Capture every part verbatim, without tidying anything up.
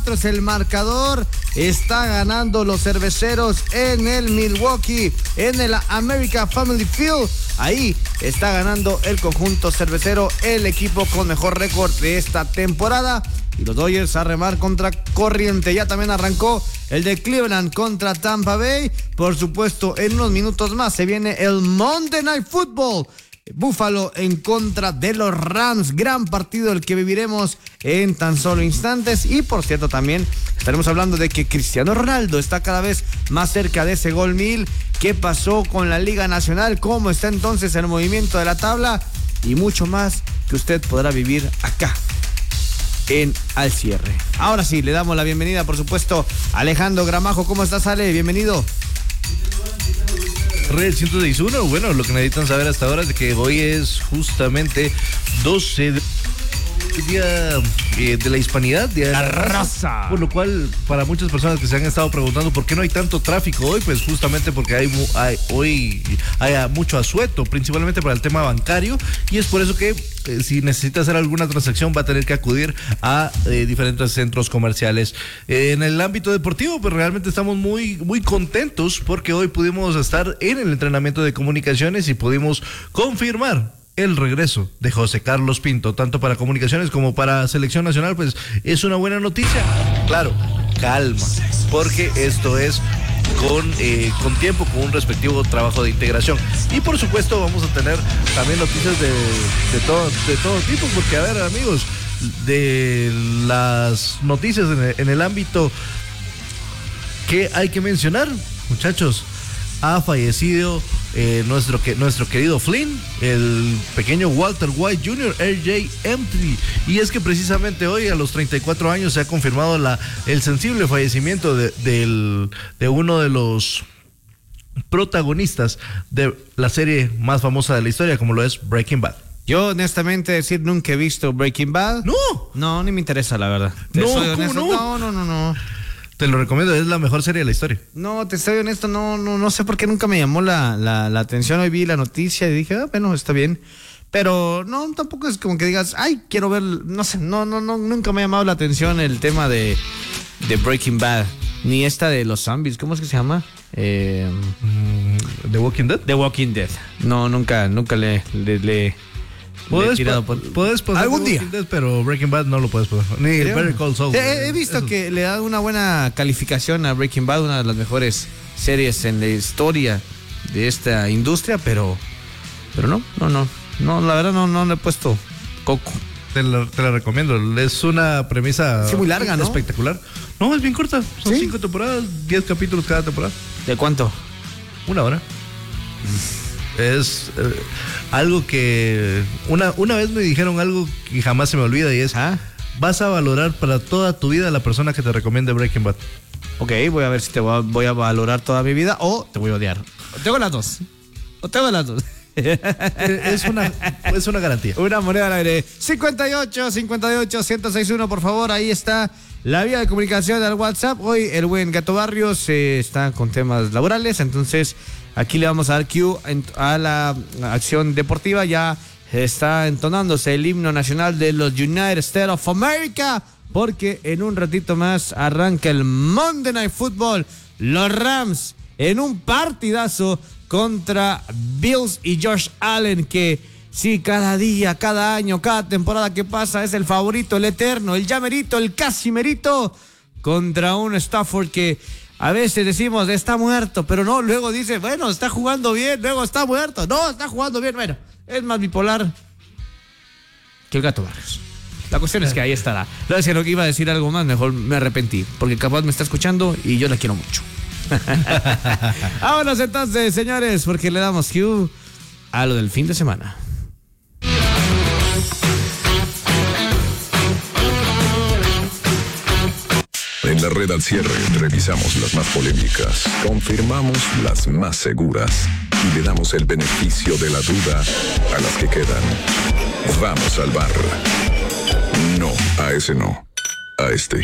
es el marcador. Está ganando los cerveceros en el Milwaukee, en el America Family Field. Ahí está ganando el conjunto cervecero, el equipo con mejor récord de esta temporada. Y los Dodgers a remar contra corriente. Ya también arrancó el de Cleveland contra Tampa Bay. Por supuesto, en unos minutos más se viene el Monday Night Football. Buffalo en contra de los Rams. Gran partido el que viviremos en tan solo instantes. Y por cierto, también estaremos hablando de que Cristiano Ronaldo está cada vez más cerca de ese gol mil. ¿Qué pasó con la Liga Nacional? ¿Cómo está entonces el movimiento de la tabla? Y mucho más que usted podrá vivir acá en Al Cierre. Ahora sí, le damos la bienvenida, por supuesto, a Alejandro Gramajo. ¿Cómo estás, Ale? Bienvenido. Red ciento seis punto uno, bueno, lo que necesitan saber hasta ahora es de que hoy es justamente doce de... Día eh, de la Hispanidad, Día de la, la raza. raza. Por lo cual, para muchas personas que se han estado preguntando por qué no hay tanto tráfico hoy, pues justamente porque hay, hay hoy hay mucho asueto, principalmente para el tema bancario, y es por eso que eh, si necesita hacer alguna transacción va a tener que acudir a eh, diferentes centros comerciales. Eh, en el ámbito deportivo, pues realmente estamos muy, muy contentos porque hoy pudimos estar en el entrenamiento de comunicaciones y pudimos confirmar el regreso de José Carlos Pinto, tanto para comunicaciones como para selección nacional. Pues es una buena noticia. Claro, calma, porque esto es con, eh, con tiempo, con un respectivo trabajo de integración. Y por supuesto vamos a tener también noticias de, de, todo, de todo tipo, porque a ver, amigos, de las noticias en el, en el ámbito que hay que mencionar, muchachos, ha fallecido eh, nuestro, que, nuestro querido Flynn, el pequeño Walter White junior, R J Empty. Y es que precisamente hoy, a los treinta y cuatro años, se ha confirmado la, el sensible fallecimiento de, del, de uno de los protagonistas de la serie más famosa de la historia, como lo es Breaking Bad. Yo, honestamente, decir, nunca he visto Breaking Bad. ¡No! No, ni me interesa, la verdad. No, soy ¿cómo honesto. no? No, no, no, no. Te lo recomiendo, es la mejor serie de la historia. No, te estoy honesto, no, no, no sé por qué nunca me llamó la, la, la atención. Hoy vi la noticia y dije, ah, bueno, está bien. Pero no, tampoco es como que digas, ay, quiero ver, no sé, no, no, no, nunca me ha llamado la atención el tema de, de Breaking Bad. Ni esta de los zombies, ¿cómo es que se llama? Eh, ¿The Walking Dead? The Walking Dead. No, nunca, nunca le, le, le Puedes, pa por... puedes pasar algún día, Dead, pero Breaking Bad no lo puedes pasar. Ni Better Call Saul. He, he visto Eso. que le da una buena calificación a Breaking Bad, una de las mejores series en la historia de esta industria, pero pero no, no, no, no, la verdad no, no le he puesto coco. Te la, te la recomiendo, es una premisa sí, muy larga, ¿no? Espectacular. No, es bien corta, son ¿Sí? cinco temporadas, diez capítulos cada temporada. ¿De cuánto? Una hora. Mm. Es eh, algo que una, una vez me dijeron algo que jamás se me olvida, y es ¿Ah? vas a valorar para toda tu vida a la persona que te recomiende Breaking Bad. Ok, voy a ver si te voy a, voy a valorar toda mi vida o te voy a odiar. Tengo las dos. O tengo las dos. Es una, es una garantía. Una moneda al aire. cincuenta y ocho, cincuenta y ocho, ciento sesenta y uno, por favor, ahí está la vía de comunicación del WhatsApp. Hoy el buen Gato Barrios eh, está con temas laborales, entonces aquí le vamos a dar cue a la acción deportiva. Ya está entonándose el himno nacional de los United States of America, porque en un ratito más arranca el Monday Night Football. Los Rams en un partidazo contra Bills y Josh Allen, que sí, cada día, cada año, cada temporada que pasa es el favorito, el eterno, el llamerito, el casi merito, contra un Stafford que a veces decimos está muerto, pero no, luego dice, bueno, está jugando bien, luego está muerto, no, está jugando bien. Bueno, es más bipolar que el Gato Barrios. La cuestión es que ahí estará. No decía lo que iba a decir algo más, mejor me arrepentí, porque capaz me está escuchando y yo la quiero mucho. Vámonos entonces, señores, porque le damos cue a lo del fin de semana. En la red Al Cierre revisamos las más polémicas, confirmamos las más seguras y le damos el beneficio de la duda a las que quedan. Vamos al bar. No, a ese no. A este.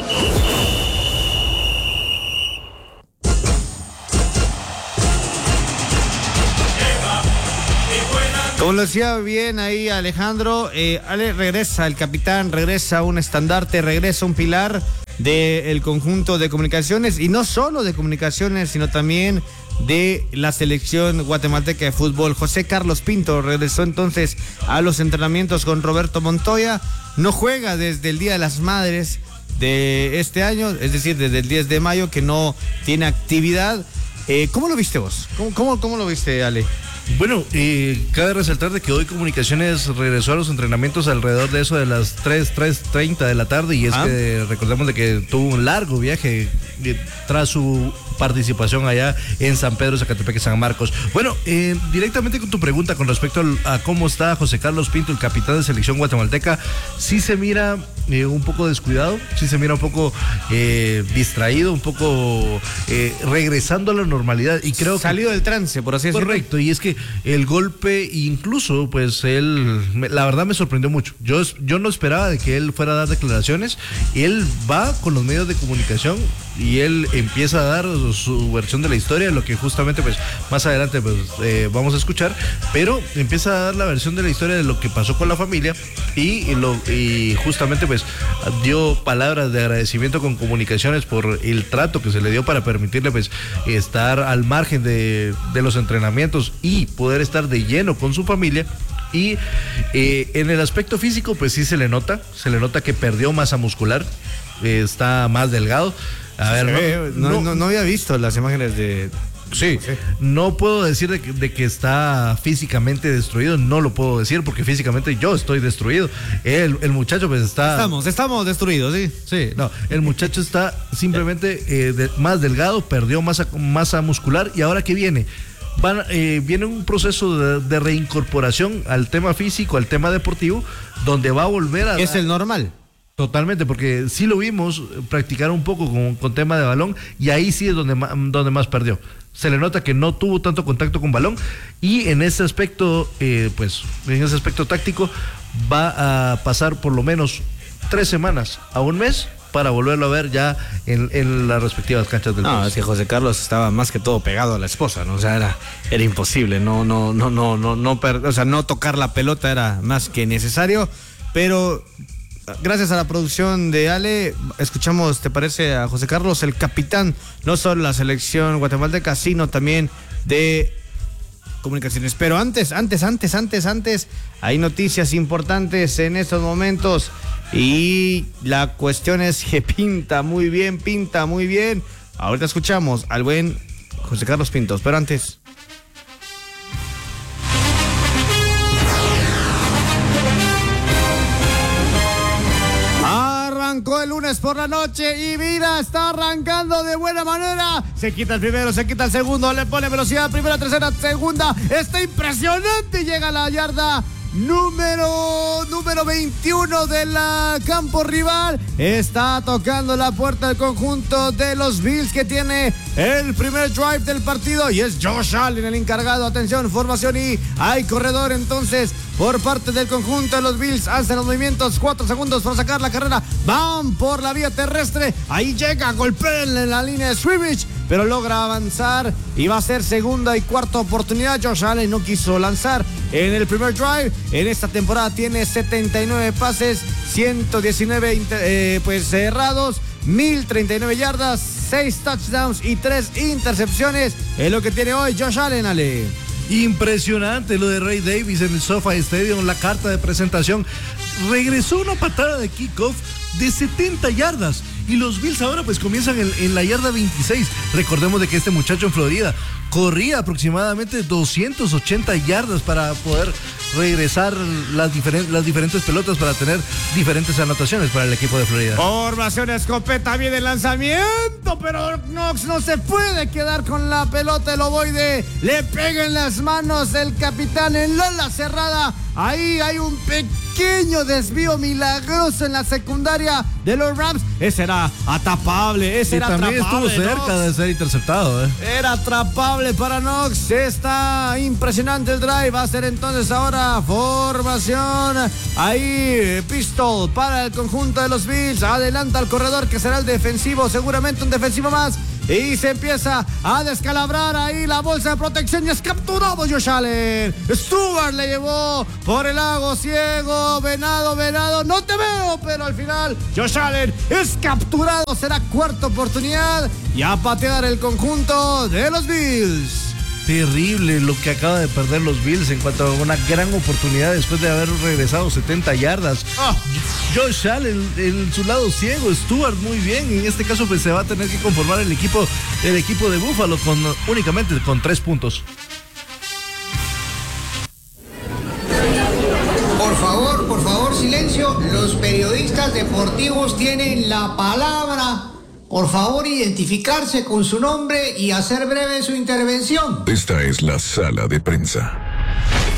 Como lo decía bien ahí Alejandro, eh, Ale, regresa el capitán, regresa un estandarte, regresa un pilar del conjunto de Comunicaciones, y no solo de Comunicaciones, sino también de la selección guatemalteca de fútbol. José Carlos Pinto regresó entonces a los entrenamientos con Roberto Montoya. No juega desde el Día de las Madres de este año, es decir, desde el diez de mayo, que no tiene actividad. Eh, ¿Cómo lo viste vos? ¿Cómo, cómo, cómo lo viste, Ale? Bueno, eh, cabe resaltar de que hoy Comunicaciones regresó a los entrenamientos alrededor de eso de las tres, tres treinta de la tarde, y es ¿Ah? que recordemos de que tuvo un largo viaje eh, tras su participación allá en San Pedro, Zacatepeque, San Marcos. Bueno, eh, directamente con tu pregunta con respecto al, a cómo está José Carlos Pinto, el capitán de selección guatemalteca, sí se mira eh, un poco descuidado, sí se mira un poco eh, distraído, un poco eh, regresando a la normalidad, y creo salido que, del trance, por así decirlo. Correcto, y es que el golpe, incluso, pues él, la verdad me sorprendió mucho. Yo, yo no esperaba de que él fuera a dar declaraciones. Él va con los medios de comunicación y él empieza a dar su versión de la historia, lo que justamente pues más adelante pues eh, vamos a escuchar, pero empieza a dar la versión de la historia de lo que pasó con la familia, y, y, lo, y justamente pues dio palabras de agradecimiento con Comunicaciones por el trato que se le dio para permitirle pues estar al margen de, de los entrenamientos y poder estar de lleno con su familia. Y eh, en el aspecto físico pues sí se le nota, se le nota que perdió masa muscular, eh, está más delgado. A ver, ve, no, no, no, no había visto las imágenes de... Sí, okay. No puedo decir de que, de que está físicamente destruido, no lo puedo decir porque físicamente yo estoy destruido. El, el muchacho pues está... Estamos, estamos destruidos, sí. Sí, no, el muchacho está simplemente eh, de, más delgado, perdió masa, masa muscular, y ahora ¿qué viene? Van, eh, viene un proceso de, de reincorporación al tema físico, al tema deportivo, donde va a volver a... Es el normal. Totalmente, porque sí lo vimos practicar un poco con, con tema de balón, y ahí sí es donde más, donde más perdió. Se le nota que no tuvo tanto contacto con balón, y en ese aspecto, eh, pues, en ese aspecto táctico, va a pasar por lo menos tres semanas a un mes para volverlo a ver ya en, en las respectivas canchas del país. No, es que José Carlos estaba más que todo pegado a la esposa, ¿no? O sea, era, era imposible, no, no, no, no, no, no, per, o sea, no tocar la pelota era más que necesario, pero gracias a la producción de Ale, escuchamos, ¿te parece?, a José Carlos, el capitán, no solo de la selección guatemalteca, sino también de Comunicaciones. Pero antes, antes, antes, antes, antes, hay noticias importantes en estos momentos, y la cuestión es que pinta muy bien, pinta muy bien. Ahorita escuchamos al buen José Carlos Pintos, pero antes... Arrancó el lunes por la noche y mira, está arrancando de buena manera. Se quita el primero, se quita el segundo, le pone velocidad, primera, tercera, segunda. Está impresionante, llega a la yarda número, número veintiuno del campo rival. Está tocando la puerta del conjunto de los Bills, que tiene el primer drive del partido, y es Josh Allen el encargado. Atención, formación, y hay corredor entonces por parte del conjunto de los Bills. Hacen los movimientos, cuatro segundos para sacar la carrera. Van por la vía terrestre. Ahí llega, golpea en la línea de scrimmage, pero logra avanzar, y va a ser segunda y cuarta oportunidad. Josh Allen no quiso lanzar en el primer drive. En esta temporada tiene setenta y nueve pases, ciento diecinueve inter, eh, pues cerrados, mil treinta y nueve yardas, seis touchdowns y tres intercepciones. Es lo que tiene hoy Josh Allen, Ale. Impresionante lo de Ray Davis en el SoFi Stadium, la carta de presentación. Regresó una patada de kickoff de setenta yardas, y los Bills ahora pues comienzan en, en la yarda veintiséis. Recordemos de que este muchacho en Florida corría aproximadamente doscientas ochenta yardas para poder regresar las, diferen, las diferentes pelotas para tener diferentes anotaciones para el equipo de Florida. Formación escopeta, viene el lanzamiento, pero Knox no se puede quedar con la pelota. El ovoide le pega en las manos el capitán en la cerrada. Ahí hay un pequeño desvío milagroso en la secundaria de los Rams. Ese era atrapable, ese y era también atrapable. Estuvo cerca Knox. de ser interceptado, ¿eh? Era atrapable para Knox. Está impresionante el drive. Va a ser entonces ahora formación. Ahí, pistol para el conjunto de los Bills. Adelanta al corredor, que será el defensivo, seguramente un defensivo más. Y se empieza a descalabrar ahí la bolsa de protección, y es capturado Josh Allen. Stewart le llevó por el lago ciego. Venado, venado, no te veo, pero al final Josh Allen es capturado, será cuarta oportunidad y a patear el conjunto de los Bills. Terrible lo que acaba de perder los Bills en cuanto a una gran oportunidad después de haber regresado setenta yardas. Oh. Josh Allen en su lado ciego, Stuart muy bien. En este caso pues se va a tener que conformar el equipo, el equipo de Buffalo con únicamente con tres puntos. Por favor, por favor, silencio. Los periodistas deportivos tienen la palabra. Por favor, identificarse con su nombre y hacer breve su intervención. Esta es la sala de prensa.